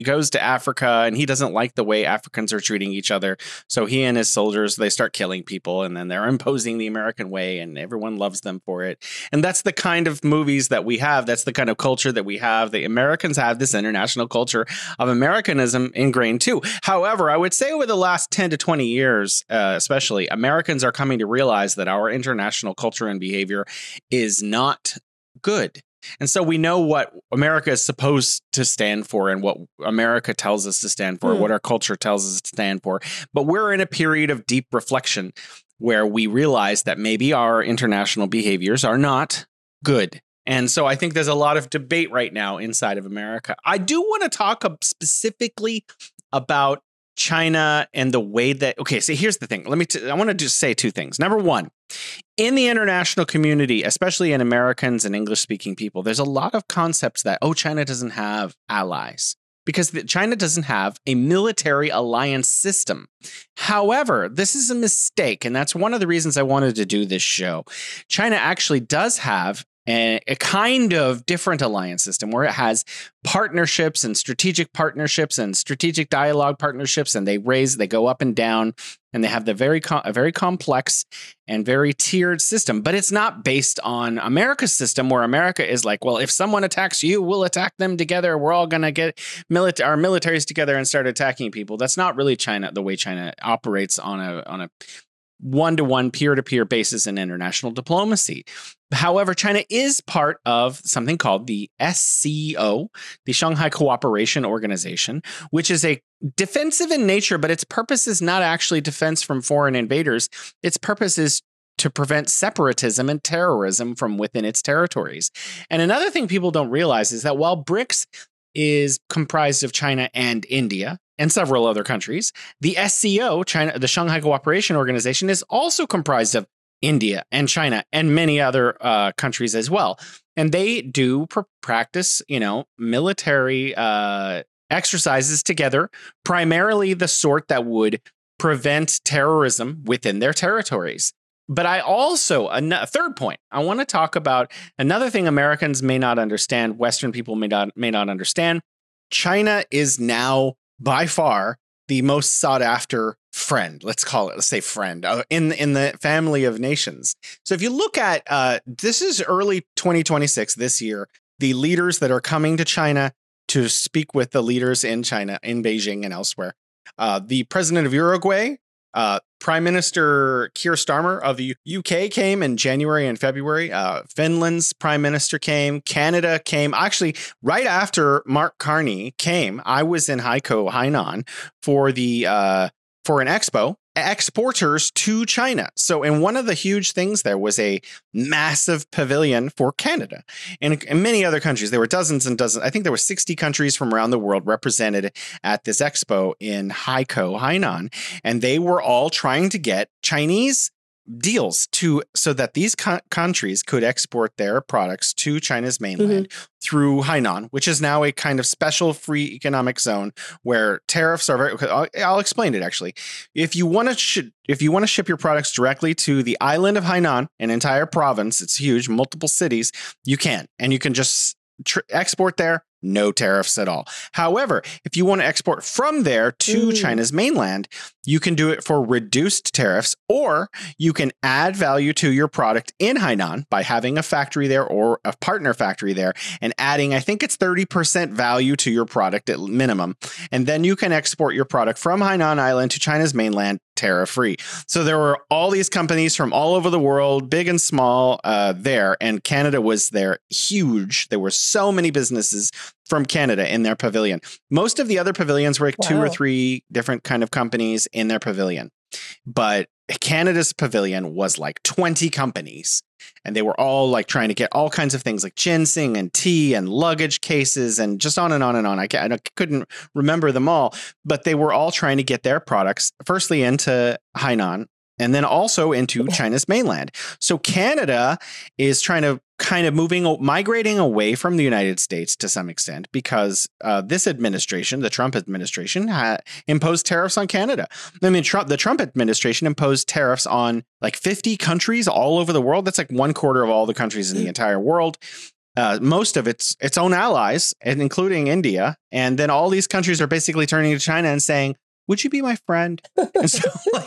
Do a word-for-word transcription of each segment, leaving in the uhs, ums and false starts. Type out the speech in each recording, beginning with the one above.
goes to Africa and he doesn't like the way Africans are treating each other. So he and his soldiers, they start killing people and then they're imposing the American way and everyone loves them for it. And that's the kind of movies that we have. That's the kind of culture that we have. The Americans have this international culture of Americanism ingrained too. However, I would say over the last ten to twenty years, uh, especially, Americans are coming to realize that our international culture and behavior is not good. And so we know what America is supposed to stand for and what America tells us to stand for, mm. what our culture tells us to stand for. But we're in a period of deep reflection where we realize that maybe our international behaviors are not good. And so I think there's a lot of debate right now inside of America. I do want to talk specifically about China and the way that, okay, so here's the thing. Let me, t- I want to just say two things. Number one, in the international community, especially in Americans and English speaking people, there's a lot of concepts that, oh, China doesn't have allies because the, China doesn't have a military alliance system. However, this is a mistake. And that's one of the reasons I wanted to do this show. China actually does have A, a kind of different alliance system where it has partnerships and strategic partnerships and strategic dialogue partnerships, and they raise, they go up and down, and they have the very, com- a very complex and very tiered system. But it's not based on America's system, where America is like, well, if someone attacks you, we'll attack them together. We're all going to get milita- our militaries together and start attacking people. That's not really China, the way China operates on a on a one-to-one, peer-to-peer basis in international diplomacy. However, China is part of something called the S C O, the Shanghai Cooperation Organization, which is a defensive in nature, but its purpose is not actually defense from foreign invaders. Its purpose is to prevent separatism and terrorism from within its territories. And another thing people don't realize is that while BRICS is comprised of China and India and several other countries, the S C O, China, the Shanghai Cooperation Organization, is also comprised of India and China and many other uh, countries as well. And they do pr- practice, you know, military uh, exercises together, primarily the sort that would prevent terrorism within their territories. But I also, a third point, I want to talk about another thing Americans may not understand, Western people may not may not understand. China is now by far the most sought after friend, let's call it, let's say friend, uh, in, in the family of nations. So if you look at, uh, this is early twenty twenty-six, this year, the leaders that are coming to China to speak with the leaders in China, in Beijing and elsewhere. Uh, the president of Uruguay, Uh, Prime Minister Keir Starmer of the U K came in January and February. Uh, Finland's prime minister came. Canada came. Actually, right after Mark Carney came, I was in Haikou, Hainan, for the uh, for an expo, exporters to China. So, and one of the huge things there was a massive pavilion for Canada and, and many other countries. There were dozens and dozens. I think there were sixty countries from around the world represented at this expo in Haikou, Hainan, and they were all trying to get Chinese deals to so that these co- countries could export their products to China's mainland mm-hmm. through Hainan, which is now a kind of special free economic zone where tariffs are very. I'll, I'll explain it actually. If you want to sh- if you want to ship your products directly to the island of Hainan, an entire province, it's huge, multiple cities, you can, and you can just tr- export there. No tariffs at all. However, if you want to export from there to mm. China's mainland, you can do it for reduced tariffs, or you can add value to your product in Hainan by having a factory there or a partner factory there and adding, I think it's thirty percent value to your product at minimum. And then you can export your product from Hainan Island to China's mainland tariff free. So there were all these companies from all over the world, big and small, uh, there. And Canada was there huge. There were so many businesses from Canada in their pavilion. Most of the other pavilions were like wow. two or three different kind of companies in their pavilion. But Canada's pavilion was like twenty companies. And they were all like trying to get all kinds of things like ginseng and tea and luggage cases and just on and on and on. I, I couldn't remember them all, but they were all trying to get their products firstly into Hainan and then also into China's mainland. So Canada is trying to kind of moving, migrating away from the United States to some extent because uh, this administration, the Trump administration, ha- imposed tariffs on Canada. I mean, Trump, the Trump administration imposed tariffs on like fifty countries all over the world. That's like one quarter of all the countries in the entire world. uh, most of its its own allies, and including India. And then all these countries are basically turning to China and saying, would you be my friend? And so, like,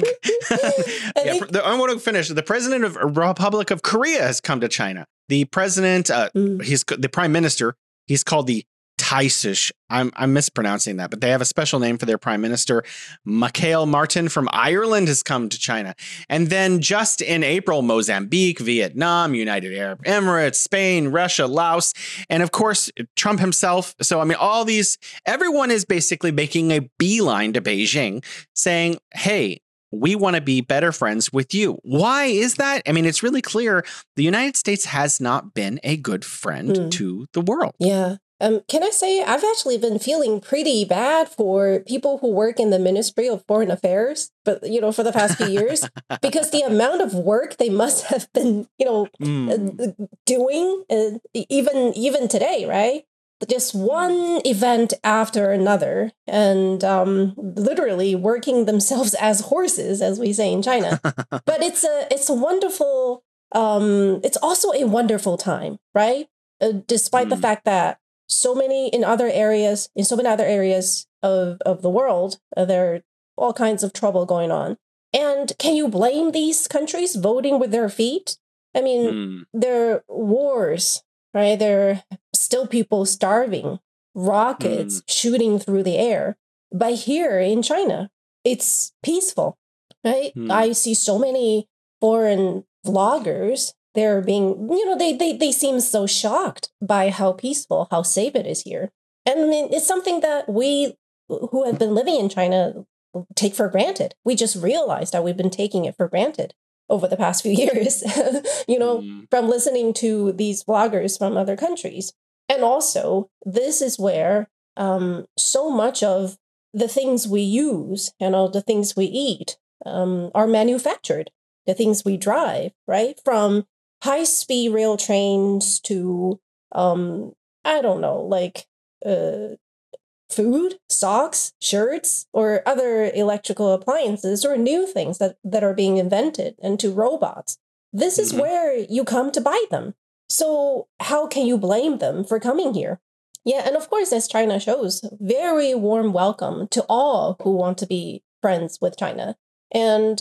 yeah, think- the, I want to finish. The president of Republic of Korea has come to China. The president, uh, mm. he's the prime minister. He's called the Taishish. I'm I'm mispronouncing that, but they have a special name for their prime minister. Michael Martin from Ireland has come to China. And then just in April, Mozambique, Vietnam, United Arab Emirates, Spain, Russia, Laos, and of course, Trump himself. So, I mean, all these, everyone is basically making a beeline to Beijing saying, hey, we want to be better friends with you. Why is that? I mean, it's really clear the United States has not been a good friend mm. to the world. Yeah. Um, can I say, I've actually been feeling pretty bad for people who work in the Ministry of Foreign Affairs, but, you know, for the past few years, because the amount of work they must have been, you know, mm. uh, doing, uh, even even today, right? Just one event after another, and um, literally working themselves as horses, as we say in China. But it's a it's a wonderful, um, it's also a wonderful time, right? Uh, despite mm. the fact that so many in other areas, in so many other areas of, of the world, uh, there are all kinds of trouble going on. And can you blame these countries voting with their feet? I mean, mm. there are wars, right? There are still people starving, rockets mm. shooting through the air. But here in China, it's peaceful, right? Mm. I see so many foreign vloggers. They're being, you know, they, they they seem so shocked by how peaceful, how safe it is here. And I mean, it's something that we who have been living in China take for granted. We just realized that we've been taking it for granted over the past few years, you know, mm. from listening to these vloggers from other countries. And also, this is where um, so much of the things we use and all the things we eat um, are manufactured, the things we drive, right? From high-speed rail trains to, um, I don't know, like uh, food, socks, shirts, or other electrical appliances or new things that, that are being invented, and to robots. This is mm-hmm. where you come to buy them. So how can you blame them for coming here? Yeah, and of course, as China shows, very warm welcome to all who want to be friends with China. And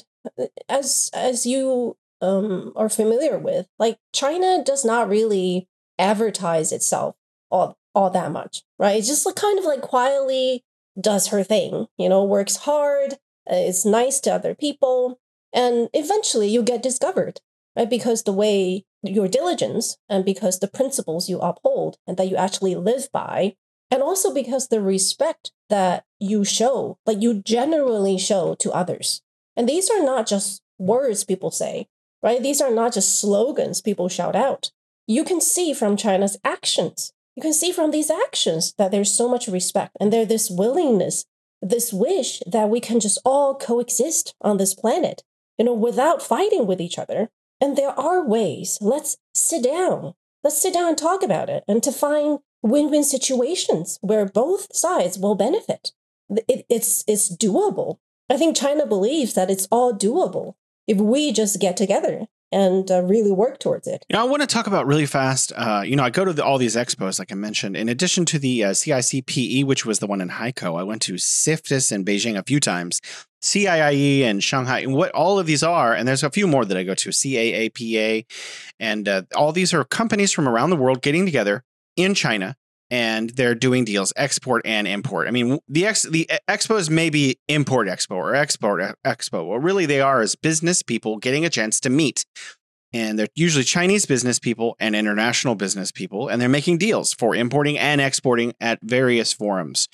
as as you Um, are familiar with, like, China does not really advertise itself all, all that much, right? It's just like, kind of like quietly does her thing, you know, works hard, uh, is nice to other people, and eventually you get discovered, right? Because the way your diligence and because the principles you uphold and that you actually live by, and also because the respect that you show, like you generally show to others. And these are not just words people say, right? These are not just slogans people shout out. You can see from China's actions, you can see from these actions that there's so much respect and there's this willingness, this wish that we can just all coexist on this planet, you know, without fighting with each other. And there are ways. Let's sit down. Let's sit down and talk about it and to find win-win situations where both sides will benefit. It, it's, it's doable. I think China believes that it's all doable if we just get together and uh, really work towards it. You know, I want to talk about really fast. Uh, you know, I go to the, all these expos, like I mentioned. In addition to the uh, C I C P E, which was the one in Haikou, I went to CIFTIS in Beijing a few times, C I I E and Shanghai, and what all of these are. And there's a few more that I go to, C A A P A. And uh, all these are companies from around the world getting together in China. And they're doing deals, export and import. I mean, the ex, the expos may be import expo or export expo. What really they are is business people getting a chance to meet. And they're usually Chinese business people and international business people. And they're making deals for importing and exporting at various forums.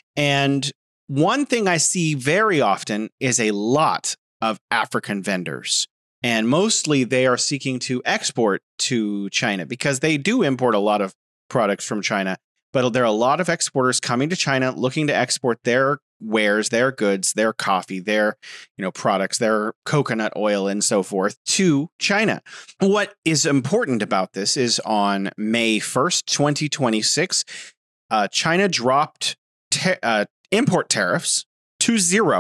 And one thing I see very often is a lot of African vendors. And mostly they are seeking to export to China because they do import a lot of products from China. But there are a lot of exporters coming to China looking to export their wares, their goods, their coffee, their, you know, products, their coconut oil and so forth to China. What is important about this is on May first, twenty twenty-six, uh, China dropped ta- uh, import tariffs to zero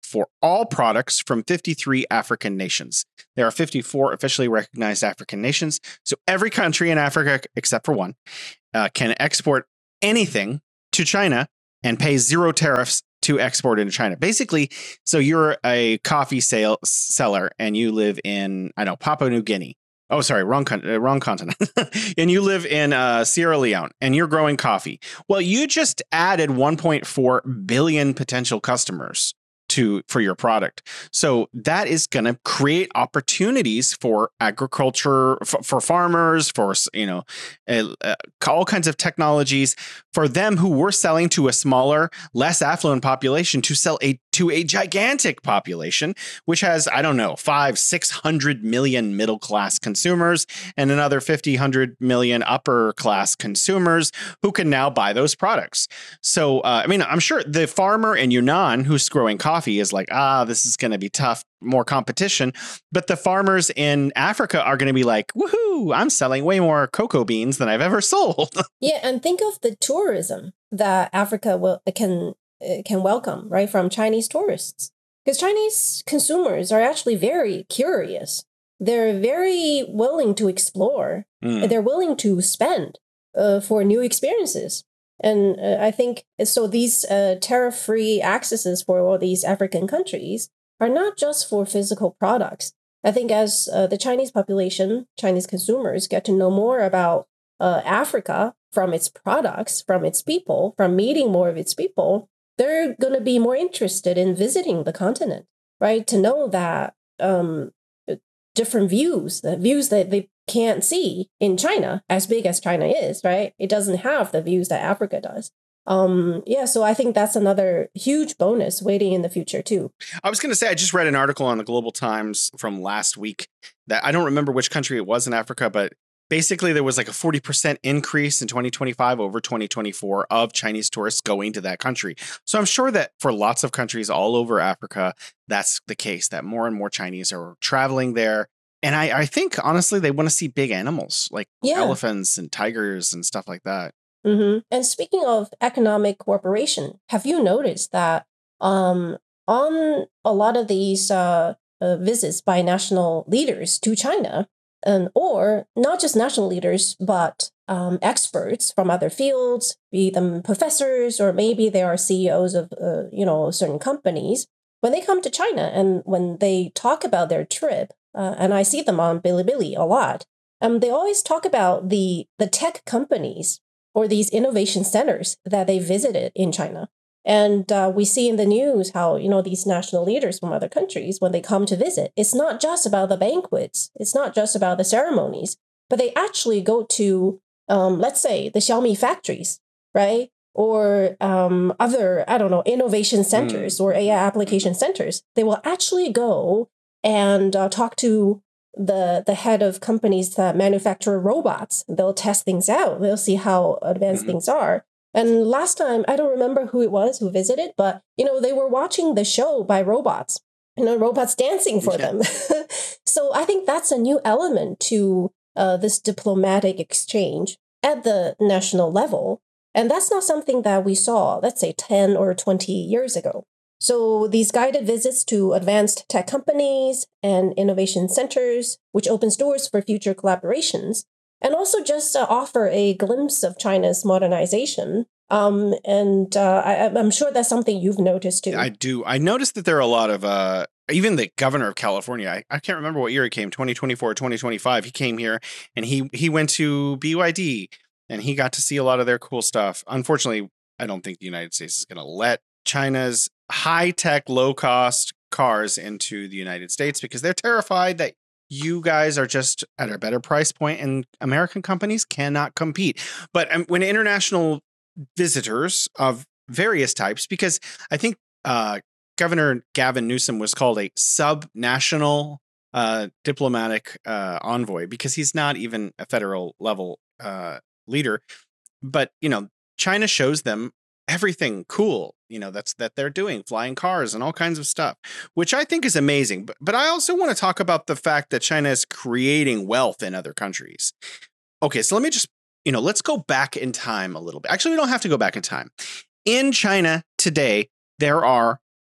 for all products from fifty-three African nations. There are fifty-four officially recognized African nations. So every country in Africa, except for one, uh, can export anything to China and pay zero tariffs to export into China. Basically, so you're a coffee sale seller and you live in, I don't know, Papua New Guinea. Oh, sorry, wrong con- uh, wrong continent. And you live in uh, Sierra Leone and you're growing coffee. Well, you just added one point four billion potential customers to for your product. So that is going to create opportunities for agriculture, for, for farmers, for, you know, uh, uh, all kinds of technologies for them who were selling to a smaller, less affluent population to sell a to a gigantic population, which has, I don't know, five, six hundred million middle class consumers and another fifty, hundred million upper class consumers who can now buy those products. So, uh, I mean, I'm sure the farmer in Yunnan who's growing coffee is like, ah, this is going to be tough, more competition. But the farmers in Africa are going to be like, woohoo, I'm selling way more cocoa beans than I've ever sold. Yeah, and think of the tourism that Africa will can uh, can welcome, right, from Chinese tourists. Because Chinese consumers are actually very curious. They're very willing to explore. Mm. And they're willing to spend uh, for new experiences. And uh, I think so. These uh, tariff-free accesses for all these African countries are not just for physical products. I think as uh, the Chinese population, Chinese consumers get to know more about uh, Africa from its products, from its people, from meeting more of its people, they're going to be more interested in visiting the continent, right? To know that um, different views, the views that they can't see in China, as big as China is, right? It doesn't have the views that Africa does. Um, yeah, so I think that's another huge bonus waiting in the future too. I was going to say, I just read an article on the Global Times from last week that I don't remember which country it was in Africa, but basically there was like a forty percent increase in twenty twenty-five over twenty twenty-four of Chinese tourists going to that country. So I'm sure that for lots of countries all over Africa, that's the case, that more and more Chinese are traveling there. And I, I think, honestly, they want to see big animals like Yeah. elephants and tigers and stuff like that. Mm-hmm. And speaking of economic cooperation, have you noticed that um, on a lot of these uh, uh, visits by national leaders to China, and or not just national leaders, but um, experts from other fields, be them professors, or maybe they are C E Os of uh, you know certain companies, when they come to China and when they talk about their trip, uh, and I see them on Bilibili a lot, um, they always talk about the the tech companies or these innovation centers that they visited in China. And uh, we see in the news how, you know, these national leaders from other countries, when they come to visit, it's not just about the banquets. It's not just about the ceremonies, but they actually go to, um, let's say, the Xiaomi factories, right? Or um, other, I don't know, innovation centers mm. or A I application centers. They will actually go and uh, talk to the the head of companies that manufacture robots. They'll test things out. They'll see how advanced mm-hmm. things are. And last time, I don't remember who it was who visited, but, you know, they were watching the show by robots, you know, robots dancing for yeah. them. So I think that's a new element to uh, this diplomatic exchange at the national level. And that's not something that we saw, let's say, ten or twenty years ago. So these guided visits to advanced tech companies and innovation centers, which opens doors for future collaborations, and also just uh, offer a glimpse of China's modernization. Um, and uh, I, I'm sure that's something you've noticed too. I do. I noticed that there are a lot of, uh, even the governor of California, I, I can't remember what year he came, twenty twenty-four, twenty twenty-five. He came here and he, he went to B Y D and he got to see a lot of their cool stuff. Unfortunately, I don't think the United States is going to let China's high-tech, low-cost cars into the United States because they're terrified that you guys are just at a better price point and American companies cannot compete. But um, when international visitors of various types, because I think uh, Governor Gavin Newsom was called a sub-national uh, diplomatic uh, envoy because he's not even a federal level uh, leader. But, you know, China shows them everything cool, you know, that's that they're doing, flying cars and all kinds of stuff, which I think is amazing. But, but I also want to talk about the fact that China is creating wealth in other countries. Okay, so let me just, you know, let's go back in time a little bit. Actually, we don't have to go back in time. In China today, there are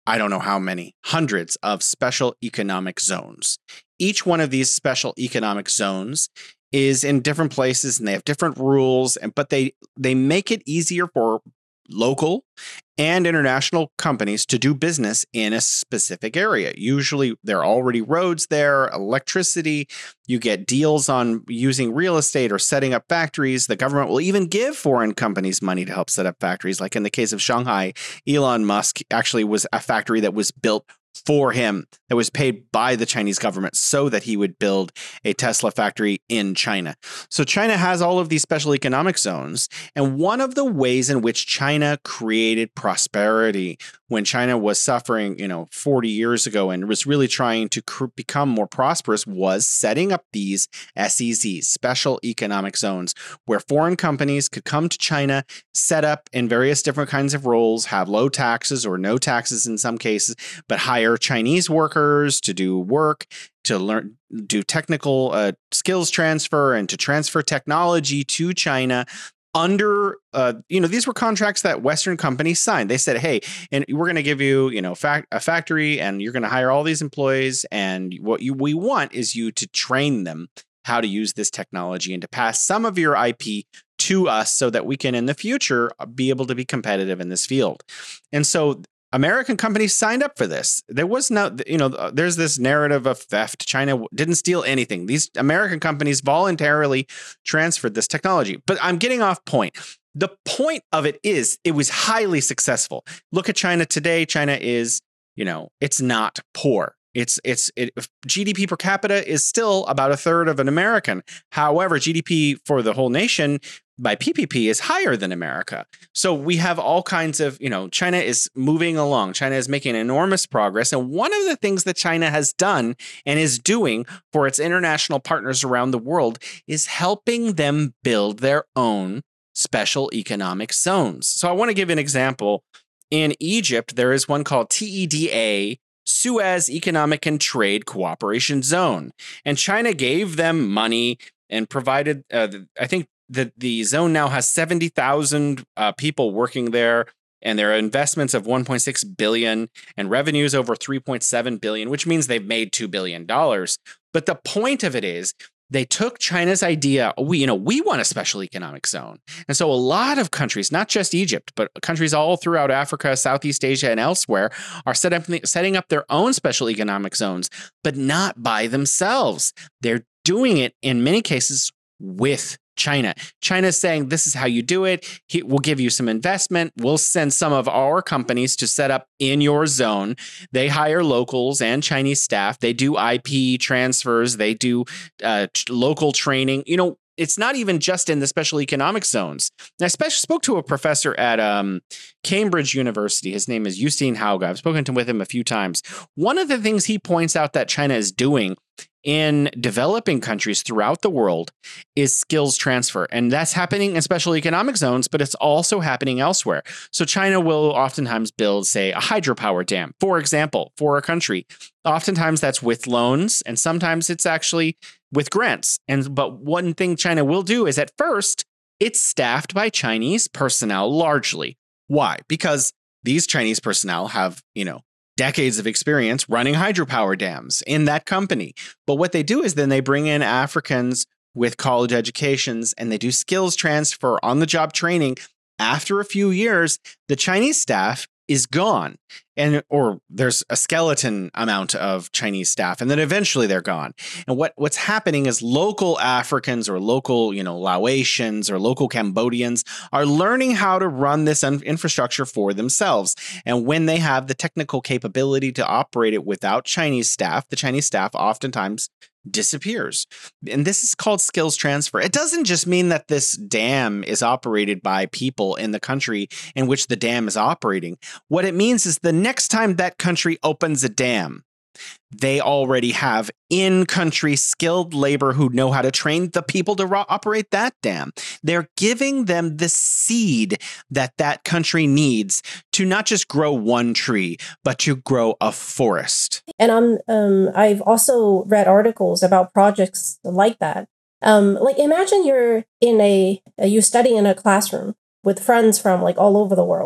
I don't know how many, hundreds of special economic zones. Each one of these special economic zones is in different places and they have different rules, and but they they make it easier for local and international companies to do business in a specific area. Usually there are already roads there, electricity, you get deals on using real estate or setting up factories. The government will even give foreign companies money to help set up factories. Like in the case of Shanghai, Elon Musk actually was a factory that was built for him, that was paid by the Chinese government so that he would build a Tesla factory in China. So China has all of these special economic zones. And one of the ways in which China created prosperity when China was suffering, you know, forty years ago and was really trying to cr- become more prosperous was setting up these S E Zs, special economic zones, where foreign companies could come to China, set up in various different kinds of roles, have low taxes or no taxes in some cases, but hire Chinese workers to do work, to learn, do technical uh, skills transfer, and to transfer technology to China. Under, uh, you know, these were contracts that Western companies signed. They said, hey, and we're going to give you, you know, fac- a factory, and you're going to hire all these employees. And what you we want is you to train them how to use this technology and to pass some of your I P to us so that we can in the future be able to be competitive in this field. And so American companies signed up for this. There was no, you know, there's this narrative of theft. China didn't steal anything. These American companies voluntarily transferred this technology. But I'm getting off point. The point of it is it was highly successful. Look at China today. China is, you know, it's not poor. It's it's it, G D P per capita is still about a third of an American. However, G D P for the whole nation by P P P is higher than America. So we have all kinds of, you know, China is moving along. China is making enormous progress. And one of the things that China has done and is doing for its international partners around the world is helping them build their own special economic zones. So I want to give an example. In Egypt, there is one called T E D A, Suez Economic and Trade Cooperation Zone. And China gave them money and provided, uh, I think the, the zone now has seventy thousand uh, people working there, and there are investments of one point six billion dollars and revenues over three point seven billion dollars, which means they've made two billion dollars. But the point of it is, they took China's idea, we, you know, we want a special economic zone. And so a lot of countries, not just Egypt, but countries all throughout Africa, Southeast Asia, and elsewhere are set up, setting up their own special economic zones, but not by themselves. They're doing it in many cases with China. China's saying, this is how you do it. We'll give you some investment. We'll send some of our companies to set up in your zone. They hire locals and Chinese staff. They do I P transfers. They do uh, local training. You know, it's not even just in the special economic zones. And I spe- spoke to a professor at um, Cambridge University. His name is Justine Hauge. I've spoken to with him a few times. One of the things he points out that China is doing in developing countries throughout the world is skills transfer. And that's happening in special economic zones, but it's also happening elsewhere. So China will oftentimes build, say, a hydropower dam, for example, for a country. Oftentimes that's with loans, and sometimes it's actually with grants. And but one thing China will do is at first, it's staffed by Chinese personnel largely. Why? Because these Chinese personnel have, you know, decades of experience running hydropower dams in that company. But what they do is then they bring in Africans with college educations and they do skills transfer, on-the-job training. After a few years, the Chinese staff is gone, and or there's a skeleton amount of Chinese staff, and then eventually they're gone. And what what's happening is local Africans or local, you know, Laotians or local Cambodians are learning how to run this un- infrastructure for themselves. And when they have the technical capability to operate it without Chinese staff, the Chinese staff oftentimes disappears. And this is called skills transfer. It doesn't just mean that this dam is operated by people in the country in which the dam is operating. What it means is the next time that country opens a dam, they already have in-country skilled labor who know how to train the people to ro- operate that dam. They're giving them the seed that that country needs to not just grow one tree, but to grow a forest. And I'm, um, I've also read articles about projects like that. Um, like imagine you're in a, you study in a classroom with friends from like all over the world.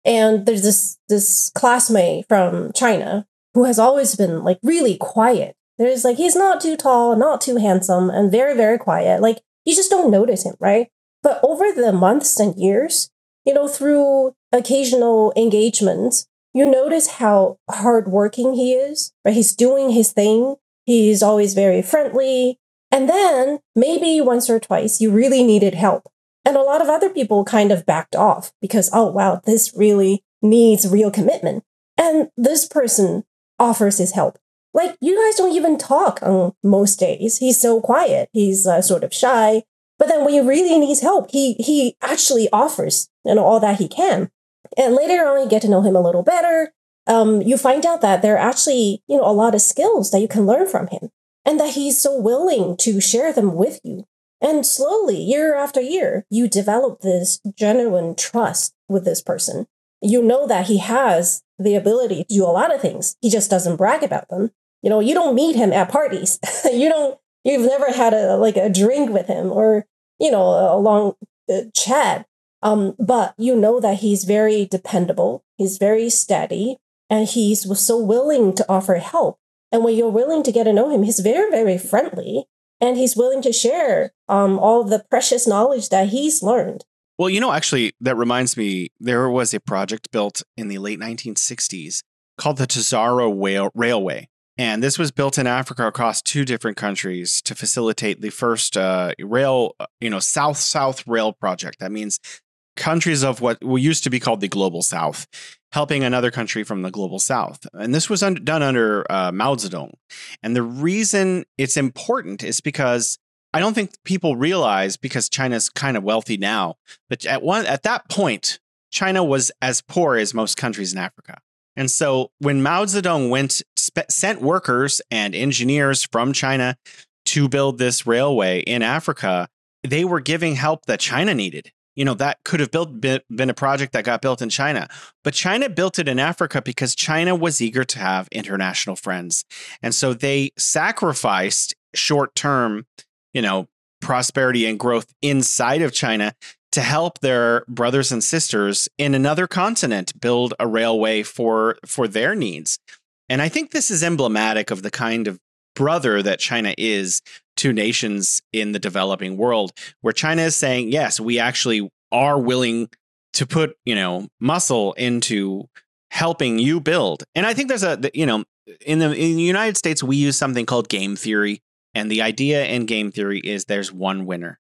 And there's this this classmate from China who has always been like really quiet. There's like he's not too tall, not too handsome, and very, very quiet. Like you just don't notice him, right? But over the months and years, you know, through occasional engagements, you notice how hardworking he is, right? He's doing his thing. He's always very friendly. And then maybe once or twice you really needed help. And a lot of other people kind of backed off because, oh, wow, this really needs real commitment. And this person offers his help. Like, you guys don't even talk on most days. He's so quiet. He's uh, sort of shy. But then when he really needs help, he he actually offers, you know, all that he can. And later on, you get to know him a little better. Um, you find out that there are actually, you know, a lot of skills that you can learn from him, and that he's so willing to share them with you. And slowly, year after year, you develop this genuine trust with this person. You know that he has the ability to do a lot of things. He just doesn't brag about them. You know, you don't meet him at parties. you don't. You've never had a like a drink with him or, you know, a long uh, chat. Um, but you know that he's very dependable. He's very steady, and he's so willing to offer help. And when you're willing to get to know him, he's very, very friendly, and he's willing to share um, all the precious knowledge that he's learned. Well, you know, actually, that reminds me, there was a project built in the late nineteen sixties called the Tazara Rail- Railway. And this was built in Africa across two different countries to facilitate the first uh, rail, you know, South-South rail project. That means countries of what used to be called the Global South, helping another country from the Global South. And this was un- done under uh, Mao Zedong. And the reason it's important is because I don't think people realize, because China's kind of wealthy now, but at one at that point, China was as poor as most countries in Africa. And so when Mao Zedong went, spe- sent workers and engineers from China to build this railway in Africa, they were giving help that China needed. You know, that could have built been, been a project that got built in China. But China built it in Africa because China was eager to have international friends. And so they sacrificed short-term, you know, prosperity and growth inside of China to help their brothers and sisters in another continent build a railway for for their needs. And I think this is emblematic of the kind of brother that China is to nations in the developing world, where China is saying, yes, we actually are willing to put, you know, muscle into helping you build. And I think there's a, you know, in the in the United States, we use something called game theory. And the idea in game theory is there's one winner.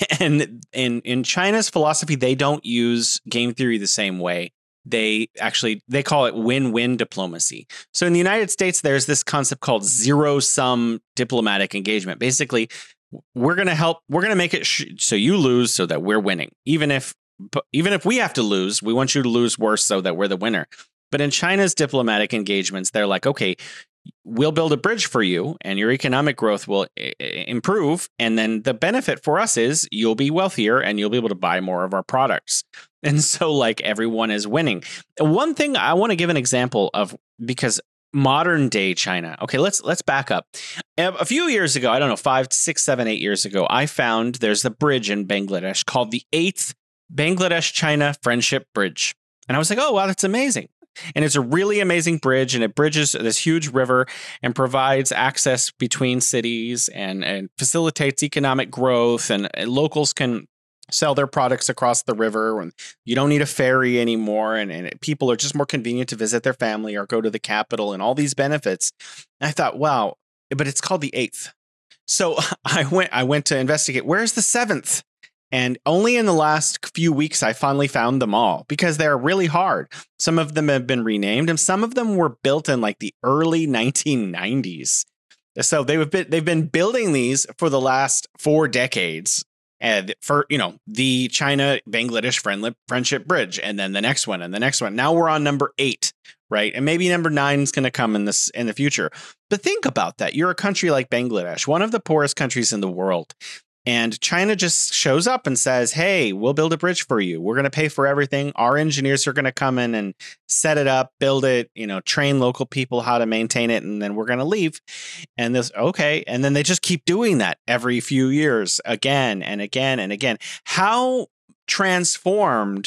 And in, in China's philosophy, they don't use game theory the same way. They actually, they call it win-win diplomacy. So in the United States, there's this concept called zero-sum diplomatic engagement. Basically, we're going to help, we're going to make it sh- so you lose so that we're winning. Even if, even if we have to lose, we want you to lose worse so that we're the winner. But in China's diplomatic engagements, they're like, okay, we'll build a bridge for you and your economic growth will I- improve. And then the benefit for us is you'll be wealthier and you'll be able to buy more of our products. And so like everyone is winning. One thing I want to give an example of, because modern day China. Okay, let's let's back up. A few years ago, I don't know, five, six, seven, eight years ago, I found there's a bridge in Bangladesh called the eighth Bangladesh-China Friendship Bridge. And I was like, oh, wow, that's amazing. And it's a really amazing bridge, and it bridges this huge river and provides access between cities and, and facilitates economic growth, and, and locals can sell their products across the river, and you don't need a ferry anymore, and, and people are just more convenient to visit their family or go to the capital, and all these benefits. And I thought, wow, but it's called the eighth. So I went I went to investigate, where's the seventh? And only in the last few weeks, I finally found them all, because they're really hard. Some of them have been renamed, and some of them were built in like the early nineteen nineties. So they've been, they've been building these for the last four decades. And for, you know, the China-Bangladesh friendly friendship bridge, and then the next one and the next one. Now we're on number eight, right? And maybe number nine is going to come in this in the future. But think about that. You're a country like Bangladesh, one of the poorest countries in the world. And China just shows up and says, hey, we'll build a bridge for you. We're going to pay for everything. Our engineers are going to come in and set it up, build it, you know, train local people how to maintain it. And then we're going to leave. And this, okay. And then they just keep doing that every few years, again and again and again. How transformed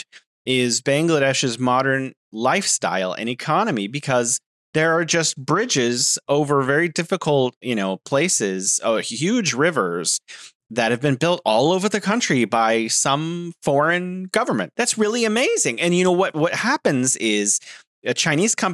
is Bangladesh's modern lifestyle and economy, because there are just bridges over very difficult, you know, places, oh, huge rivers that have been built all over the country by some foreign government. That's really amazing. And you know what? What happens is a Chinese company